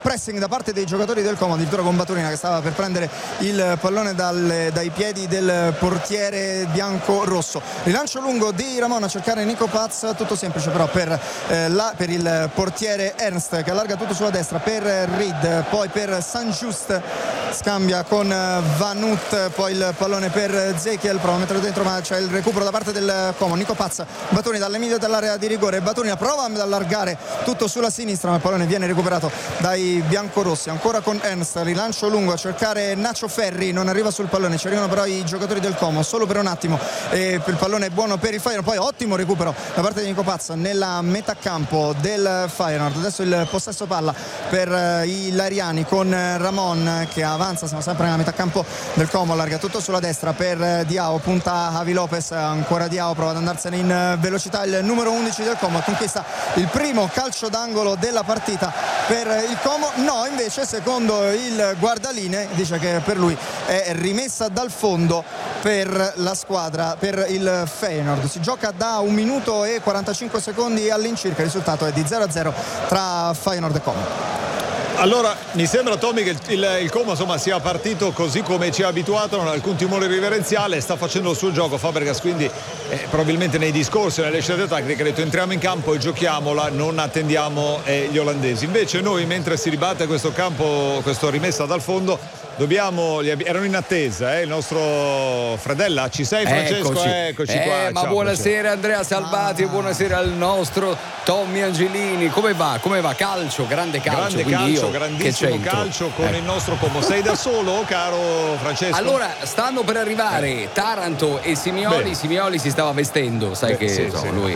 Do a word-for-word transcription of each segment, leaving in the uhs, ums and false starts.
Pressing da parte dei giocatori del Como, addirittura con Baturina che stava per prendere il pallone dal, dai piedi del portiere bianco-rosso. Rilancio lungo di Ramon a cercare Nico Paz, tutto semplice però per, eh, la, per il portiere Ernst che allarga tutto sulla destra per Reed, poi per Saint-Just, scambia con Vanut, poi il pallone per Zekiel, prova a metterlo dentro ma c'è il recupero da parte del Como. Nico Paz, Baturina dalle medie dell'area di rigore, Baturina prova ad allargare tutto sulla sinistra ma il pallone viene recuperato dai biancorossi. Ancora con Ernst, rilancio lungo a cercare Nacho Ferri, non arriva sul pallone, ci arrivano però i giocatori del Como solo per un attimo e il pallone è buono per il Feyenoord. Poi ottimo recupero da parte di Nico Paz nella metà campo del Feyenoord. Adesso il possesso palla per i Lariani con Ramon che avanza, siamo sempre nella metà campo del Como, allarga tutto sulla destra per Diao, punta Javi Lopez, ancora Diao prova ad andarsene in velocità, il numero undici del Como conquista il primo calcio d'angolo della partita per il Como. No, invece secondo il guardaline dice che per lui è rimessa dal fondo per la squadra, per il Feyenoord. Si gioca da un minuto e quarantacinque secondi all'incirca, il risultato è di zero a zero tra Feyenoord e Como. Allora mi sembra, Tommy, che il, il Como insomma sia partito così come ci ha abituato, non ha alcun timore riverenziale, sta facendo il suo gioco. Fabregas quindi eh, probabilmente nei discorsi, nelle scelte tecniche ha detto entriamo in campo e giochiamola, non attendiamo eh, gli olandesi. Invece noi, mentre si ribatte questo campo, questa rimessa dal fondo, dobbiamo, erano in attesa, eh, il nostro Fredella, ci sei Francesco? Eccoci, Eccoci eh, qua. ma ciao, buonasera Andrea Salvati, ah. buonasera al nostro Tommy Angelini. Come va? Come va? Calcio, grande calcio. Grande calcio, io, grandissimo calcio con eh. il nostro Como. Sei da solo, caro Francesco? Allora, stanno per arrivare eh. Taranto e Simioli. Beh. Simioli si stava vestendo, sai Beh, che sì, no, sì, lui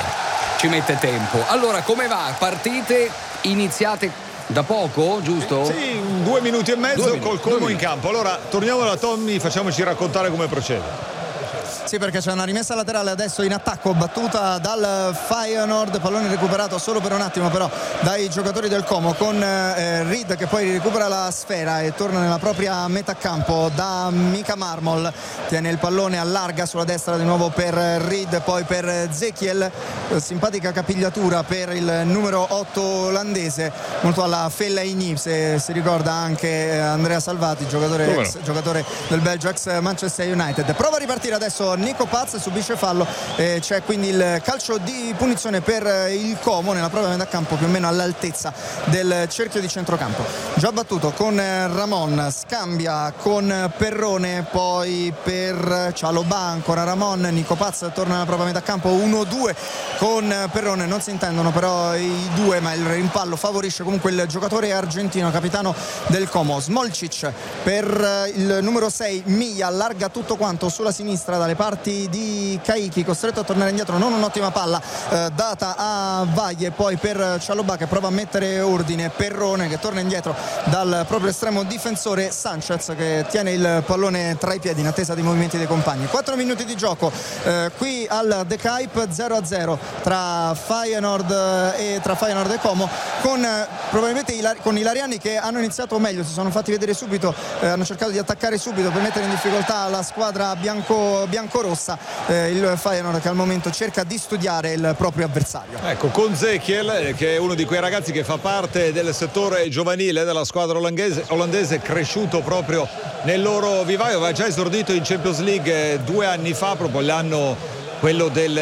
ci mette tempo. Allora, come va? Partite iniziate da poco, giusto? Sì, due minuti e mezzo due col minuti, Como in campo. Allora torniamo da Tommy, facciamoci raccontare come procede. Sì, perché c'è una rimessa laterale adesso in attacco battuta dal Feyenoord, pallone recuperato solo per un attimo però dai giocatori del Como con eh, Reed che poi recupera la sfera e torna nella propria metà campo da Mika Marmol, tiene il pallone, allarga sulla destra di nuovo per Reed, poi per Zekiel, simpatica capigliatura per il numero otto olandese, molto alla Fellaini, se si ricorda anche Andrea Salvati, giocatore, ex, giocatore del Belgio, ex Manchester United. Prova a ripartire adesso Nico Paz, subisce fallo e c'è quindi il calcio di punizione per il Como nella propria metà campo, più o meno all'altezza del cerchio di centrocampo. Già battuto con Ramon, scambia con Perrone, poi per Cialobà, ancora Ramon, Nico Paz torna nella propria metà campo, uno due con Perrone, non si intendono però i due, ma il rimpallo favorisce comunque il giocatore argentino, capitano del Como. Smolcic per il numero sei Miglia, allarga tutto quanto sulla sinistra dalle parti di Caicchi, costretto a tornare indietro, non un'ottima palla eh, data a Vaglie, poi per Cialobà che prova a mettere ordine, Perrone che torna indietro dal proprio estremo difensore, Sanchez che tiene il pallone tra i piedi in attesa dei movimenti dei compagni. Quattro minuti di gioco eh, qui al De Kuip, zero a zero tra Feyenoord e tra Feyenoord e Como, con eh, probabilmente i, con i Lariani che hanno iniziato meglio, si sono fatti vedere subito, eh, hanno cercato di attaccare subito per mettere in difficoltà la squadra bianco bianco rossa, eh, il Feyenoord che al momento cerca di studiare il proprio avversario. Ecco, con Zekiel che è uno di quei ragazzi che fa parte del settore giovanile della squadra olandese, olandese cresciuto proprio nel loro vivaio, aveva già esordito in Champions League due anni fa, proprio l'anno quello del,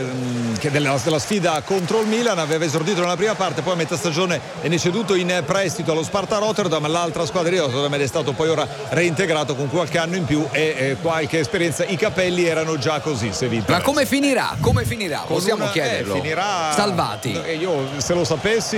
che della, della sfida contro il Milan, aveva esordito nella prima parte, poi a metà stagione venne ceduto in prestito allo Sparta Rotterdam, l'altra squadra di Rotterdam, ed è stato poi ora reintegrato con qualche anno in più e eh, qualche esperienza. I capelli erano già così, se vi interessa. Ma come finirà? Come finirà? Con Possiamo una, chiederlo. Eh, finirà Salvati. Io se lo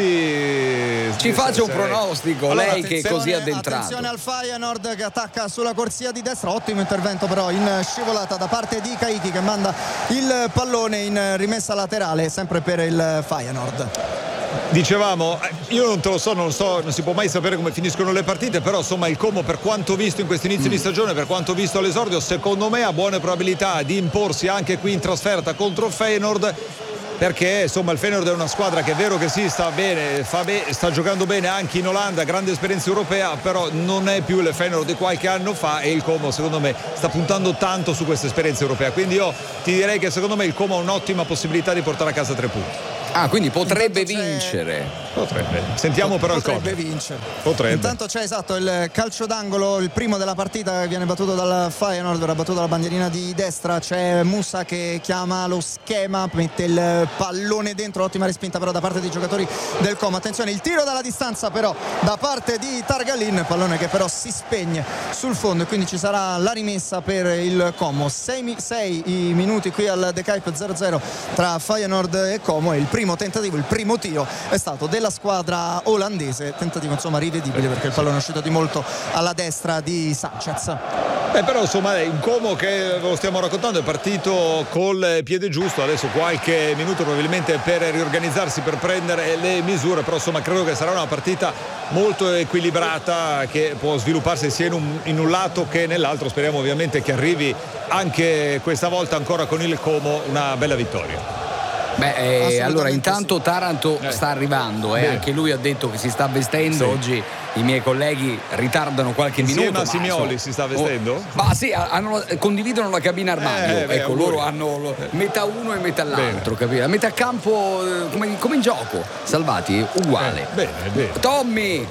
sapessi ci faccio un pronostico, allora, lei che è così addentrato. Attenzione al Feyenoord che attacca sulla corsia di destra, ottimo intervento però in scivolata da parte di Caicchi che manda il pallone in rimessa laterale sempre per il Feyenoord. Dicevamo, io non te lo so, non lo so, non si può mai sapere come finiscono le partite, però insomma il Como, per quanto visto in questo inizio mm. di stagione, per quanto visto all'esordio, secondo me ha buone probabilità di imporsi anche qui in trasferta contro il Feyenoord, perché insomma il Feyenoord è una squadra che è vero che sì, sta bene, fa be- sta giocando bene anche in Olanda, grande esperienza europea, però non è più il Feyenoord di qualche anno fa, e il Como secondo me sta puntando tanto su questa esperienza europea, quindi io ti direi che secondo me il Como ha un'ottima possibilità di portare a casa tre punti. Ah, quindi potrebbe vincere. Potrebbe. Sentiamo però il potrebbe Como. vincere. Potrebbe. Intanto c'è esatto il calcio d'angolo, il primo della partita, che viene battuto dal Feyenoord, verrà battuto dalla bandierina di destra. C'è Musa che chiama lo schema, mette il pallone dentro, ottima respinta però da parte dei giocatori del Como. Attenzione, il tiro dalla distanza però da parte di Targalin, pallone che però si spegne sul fondo e quindi ci sarà la rimessa per il Como. sei, sei i minuti qui al De Kuip, zero zero tra Feyenoord e Como, e il primo tentativo, il primo tiro è stato della squadra olandese, tentativo insomma rivedibile perché il pallone è uscito di molto alla destra di Sanchez. Eh, però insomma è un Como che, ve lo stiamo raccontando, è partito col piede giusto, adesso qualche minuto probabilmente per riorganizzarsi, per prendere le misure, però insomma credo che sarà una partita molto equilibrata che può svilupparsi sia in un, in un lato che nell'altro. Speriamo ovviamente che arrivi anche questa volta ancora con il Como una bella vittoria. Beh, eh, allora intanto sì. Taranto eh. sta arrivando, eh. anche lui ha detto che si sta vestendo, sì. Oggi i miei colleghi ritardano qualche Insieme minuto. Insieme a Simioli so, si sta vestendo? Oh, ma sì, hanno, condividono la cabina armadio, eh, beh, ecco, auguri. Loro hanno metà uno e metà l'altro, capito? Metà campo come, come in gioco, Salvati, uguale. Eh, bene, bene. Tommy!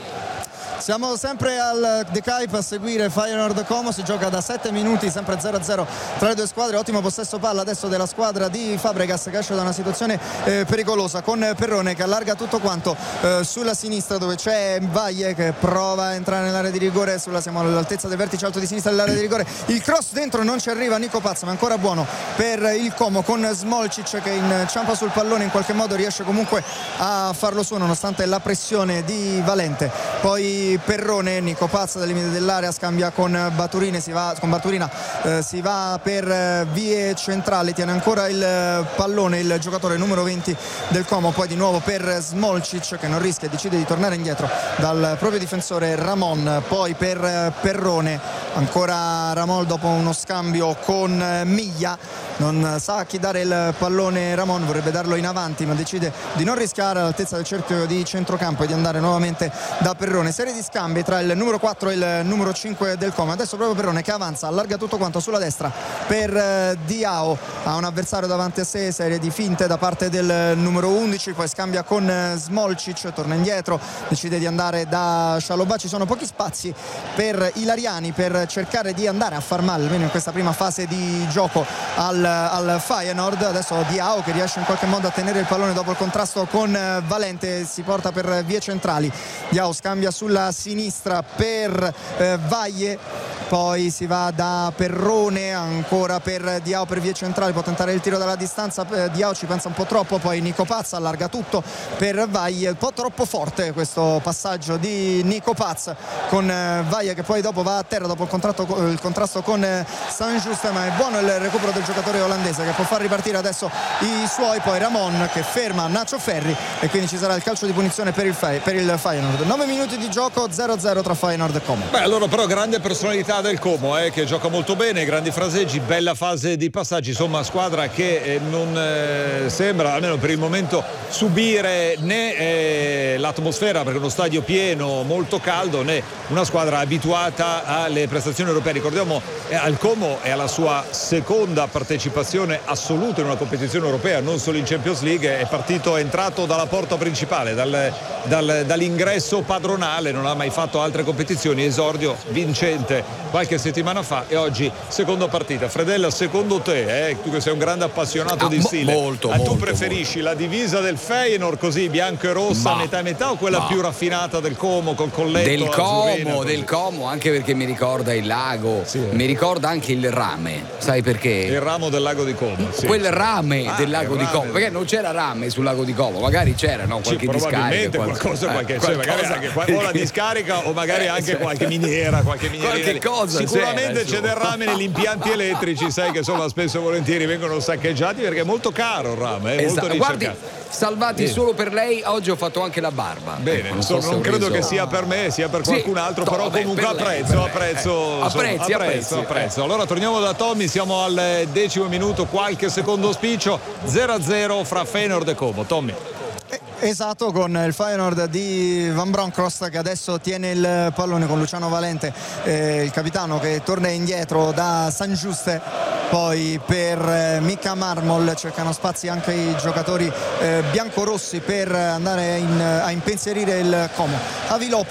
Siamo sempre al De Kuip a seguire Feyenoord Como, si gioca da sette minuti, sempre zero a zero tra le due squadre. Ottimo possesso palla adesso della squadra di Fabregas che esce da una situazione eh, pericolosa con Perrone che allarga tutto quanto eh, sulla sinistra dove c'è Valle che prova a entrare nell'area di rigore, sulla, siamo all'altezza del vertice alto di sinistra dell'area di rigore, il cross dentro non ci arriva Nico Paz, ma ancora buono per il Como con Smolcic che inciampa sul pallone, in qualche modo riesce comunque a farlo suo nonostante la pressione di Valente. Poi Perrone, Nico Paz dal limite dell'area scambia con Baturine, si va, con Baturina eh, si va per eh, vie centrali, tiene ancora il pallone il giocatore numero venti del Como, poi di nuovo per Smolcic che non rischia e decide di tornare indietro dal proprio difensore Ramon, poi per eh, Perrone, ancora Ramon dopo uno scambio con eh, Miglia, non sa a chi dare il pallone Ramon, vorrebbe darlo in avanti ma decide di non rischiare all'altezza del cerchio di centrocampo e di andare nuovamente da Perrone. Serie di scambi tra il numero quattro e il numero cinque del Como, adesso proprio Perrone che avanza, allarga tutto quanto sulla destra per eh, Diao, ha un avversario davanti a sé, serie di finte da parte del numero undici, poi scambia con eh, Smolcic, torna indietro, decide di andare da Scialobà, ci sono pochi spazi per Ilariani per cercare di andare a far male almeno in questa prima fase di gioco al, al Feyenoord. Adesso Diao che riesce in qualche modo a tenere il pallone dopo il contrasto con eh, Valente, si porta per vie centrali, Diao scambia sulla sinistra per eh, Valle, poi si va da Perrone ancora per Diao per vie centrali, può tentare il tiro dalla distanza, eh, Diao ci pensa un po' troppo, poi Nico Paz allarga tutto per Valle, un po' troppo forte questo passaggio di Nico Paz con eh, Valle che poi dopo va a terra dopo il, contratto, il contrasto con eh, Saint-Just, ma è buono il recupero del giocatore olandese che può far ripartire adesso i suoi, poi Ramon che ferma Nacho Ferri e quindi ci sarà il calcio di punizione per il, per il Feyenoord. nove minuti di gioco, zero a zero tra Feyenoord e Como. Beh, allora però grande personalità del Como eh, che gioca molto bene, grandi fraseggi, bella fase di passaggi, insomma squadra che eh, non eh, sembra almeno per il momento subire né eh, l'atmosfera perché è uno stadio pieno molto caldo né una squadra abituata alle prestazioni europee. Ricordiamo eh, al Como è alla sua seconda partecipazione assoluta in una competizione europea, non solo in Champions League, è partito, è entrato dalla porta principale, dal, dal, dall'ingresso padronale, non ha mai fatto altre competizioni, esordio vincente qualche settimana fa e oggi seconda partita. Fredella, secondo te, eh, tu che sei un grande appassionato ah, di stile, molto, ah, tu molto, preferisci molto. la divisa del Feyenoord così bianco e rossa ma, metà e metà o quella ma. più raffinata del Como col colletto del Como, azzurrina, del Como, anche perché mi ricorda il lago, sì, eh. mi ricorda anche il rame, sai perché? Il ramo del lago di Como, sì. Quel rame ah, del lago di rame. Como, perché non c'era rame sul lago di Como, magari c'era no, qualche sì, discarica, qualcosa, eh, qualche, qualcosa. Cioè, magari anche o la discarica o magari anche qualche miniera, qualche miniera. Qualche cosa sicuramente c'è, c'è del rame negli impianti elettrici, sai che insomma spesso e volentieri vengono saccheggiati perché è molto caro il rame, è esatto. molto ricercato. Guardi, Salvati, sì, solo per lei oggi ho fatto anche la barba. Bene, ecco, non, insomma, so non credo reso... che sia per me sia per qualcun sì, altro, no, però vabbè, comunque lei, apprezzo, apprezzo, eh, apprezzi, apprezzo, apprezzo. Allora torniamo da Tommy, siamo al decimo minuto, qualche secondo spiccio, zero a zero fra Feyenoord e Como. Tommy. Esatto, con il Feyenoord di Van Bronckhorst che adesso tiene il pallone con Luciano Valente, eh, il capitano che torna indietro da Saint-Just. poi per eh, Mika Marmol, cercano spazi anche i giocatori eh, biancorossi per andare in, a impensierire il Como. Avi Lopez